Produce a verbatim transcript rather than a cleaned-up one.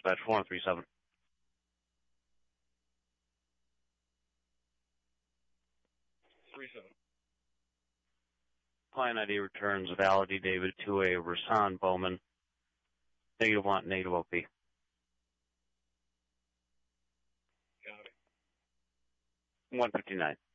Dispatch four one three seven. Three seven. Client I D returns valid David to a Rasan Bowman. Negative one, negative O P. Got it. one fifty-nine.